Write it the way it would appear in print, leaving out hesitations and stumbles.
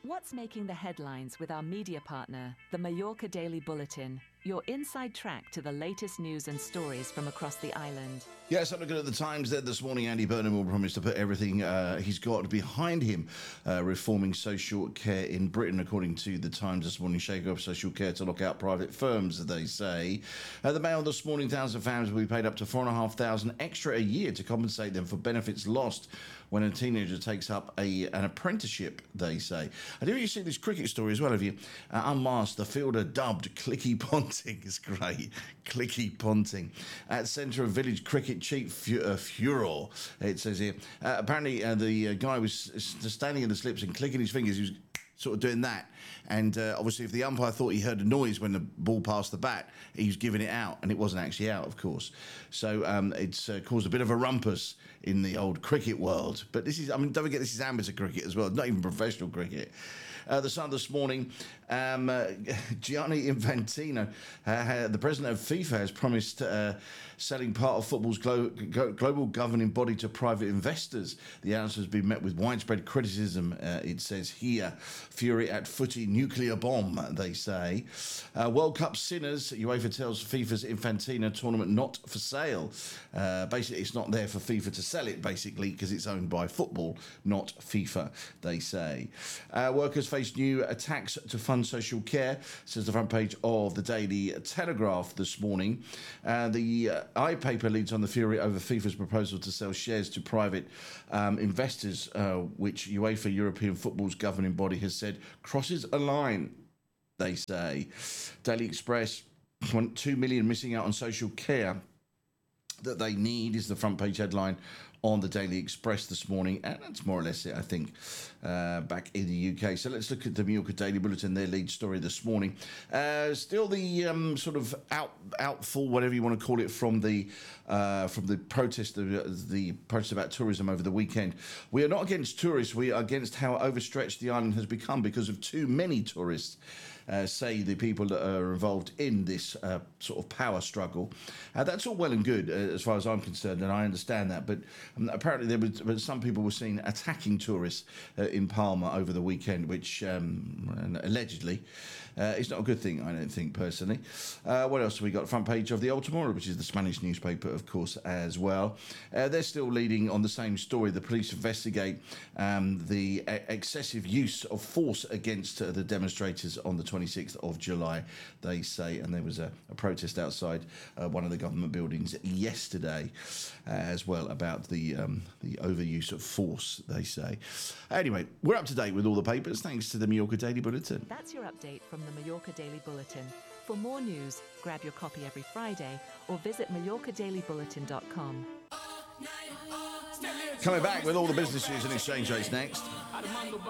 What's making the headlines with our media partner, the Mallorca Daily Bulletin, your inside track to the latest news and stories from across the island. Yes, I'm looking at the Times there this morning. Andy Burnham will promise to put everything he's got behind him, reforming social care in Britain, according to the Times this morning. Shake up social care to lock out private firms, they say. The Mail this morning, thousands of families will be paid up to $4,500 extra a year to compensate them for benefits lost when a teenager takes up an apprenticeship, they say. I do you see this cricket story as well, have you? Unmasked, the fielder dubbed Clicky Ponting. It's great. Clicky Ponting. At centre of village cricket cheat furor, it says here. Apparently, the guy was standing in the slips and clicking his fingers. He was sort of doing that. And obviously, if the umpire thought he heard a noise when the ball passed the bat, he was giving it out, and it wasn't actually out, of course. So it's caused a bit of a rumpus in the old cricket world. But this is, I mean, don't forget, this is amateur cricket as well, not even professional cricket. The Sun this morning, Gianni Infantino, the president of FIFA, has promised selling part of football's global governing body to private investors. The answer has been met with widespread criticism, it says here. Fury at footy nuclear bomb, they say. World Cup sinners, UEFA tells FIFA's Infantino tournament not for sale. Basically, it's not there for FIFA to sell it, basically, because it's owned by football, not FIFA, they say. Workers face new attacks to fund social care, says the front page of the Daily Telegraph this morning. The iPaper leads on the fury over FIFA's proposal to sell shares to private investors, which UEFA, European football's governing body, has said crosses a line, they say. Daily Express, 2 million missing out on social care that they need is the front page headline on the Daily Express this morning, and that's more or less it, I think, back in the UK. So let's look at the Mallorca Daily Bulletin, their lead story this morning. Still the sort of outfall, whatever you want to call it, from the protest, the protest about tourism over the weekend. We are not against tourists. We are against how overstretched the island has become because of too many tourists. Say the people that are involved in this sort of power struggle. That's all well and good as far as I'm concerned, and I understand that. But apparently some people were seen attacking tourists in Palma over the weekend, which allegedly is not a good thing, I don't think, personally. What else have we got? Front page of the Altamora, which is the Spanish newspaper, of course, as well. They're still leading on the same story. The police investigate the excessive use of force against the demonstrators on the 26th of July, they say, and there was a protest outside one of the government buildings yesterday as well about the overuse of force, they say. Anyway, we're up to date with all the papers thanks to the Mallorca Daily Bulletin. That's your update from the Mallorca Daily Bulletin. For more news, grab your copy every Friday or visit MallorcaDailyBulletin.com. Coming back with all the business news and exchange rates next.